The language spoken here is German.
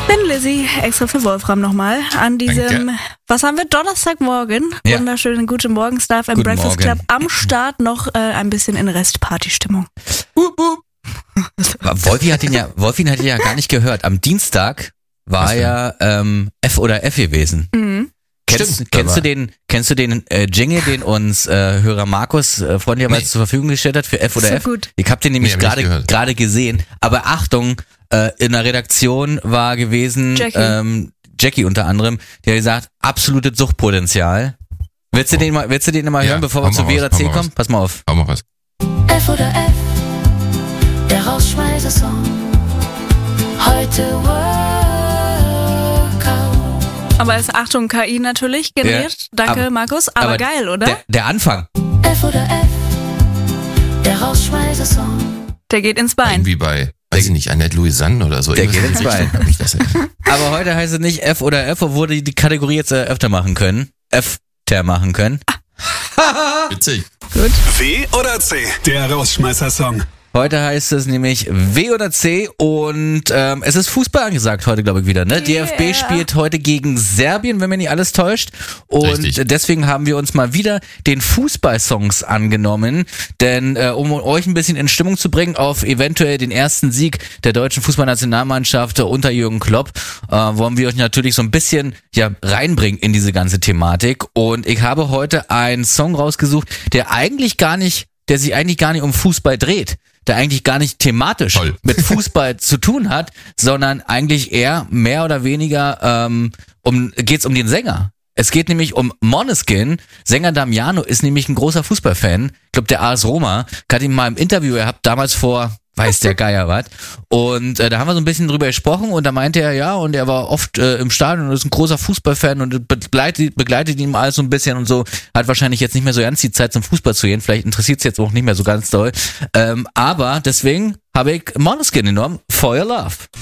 Bin Lizzie, extra für Wolfram nochmal, an diesem, was haben wir, Donnerstagmorgen, wunderschönen guten Morgen, Star FM Breakfast Club, am Start noch ein bisschen in Restparty-Stimmung. Wolfi hat ihn ja gar nicht gehört. Am Dienstag war ja F oder F gewesen. Mhm. Kennst du den Jingle, den uns Hörer Markus freundlicherweise zur Verfügung gestellt hat für F oder So F? gut. Ich hab den nämlich gerade gesehen. Aber Achtung, in der Redaktion war gewesen Jackie unter anderem, die hat gesagt, absolutes Suchtpotenzial. Willst du den mal hören, bevor wir zu W oder C kommen? Pass mal auf. Hau mal was. F oder F, der Rausschmeißer-Song. Heute Workout. Aber ist, Achtung, KI natürlich generiert. Danke, Markus. Aber geil, oder? Der Anfang. F oder F, der Rausschmeißer-Song. Der geht ins Bein. Irgendwie bei, weiß ich nicht, Annette Louisanne oder so. Der geht ins Bein. Bein. Aber heute heißt es nicht F oder F, obwohl die Kategorie jetzt öfter machen können. F-ter machen können. Witzig. Gut. W oder C, der Rausschmeißer-Song. Heute heißt es nämlich W oder C und es ist Fußball angesagt heute, glaube ich, wieder. Ne? Yeah. DFB spielt heute gegen Serbien, wenn mir nicht alles täuscht. Und Richtig. deswegen haben wir uns mal wieder den Fußballsongs angenommen. Denn um euch ein bisschen in Stimmung zu bringen auf eventuell den ersten Sieg der deutschen Fußballnationalmannschaft unter Jürgen Klopp, wollen wir euch natürlich so ein bisschen reinbringen in diese ganze Thematik. Und ich habe heute einen Song rausgesucht, der sich eigentlich gar nicht um Fußball dreht, der eigentlich gar nicht thematisch mit Fußball zu tun hat, sondern eigentlich eher mehr oder weniger geht's um den Sänger. Es geht nämlich um Måneskin. Sänger Damiano ist nämlich ein großer Fußballfan. Ich glaube, der AS Roma. Ich hatte ihn mal im Interview gehabt, damals vor weiß der Geier was. Und da haben wir so ein bisschen drüber gesprochen und da meinte er, und er war oft im Stadion und ist ein großer Fußballfan und begleitet ihn alles so ein bisschen und so. Hat wahrscheinlich jetzt nicht mehr so ganz die Zeit zum Fußball zu gehen. Vielleicht interessiert es jetzt auch nicht mehr so ganz doll. Aber deswegen habe ich Måneskin genommen, For Your Love.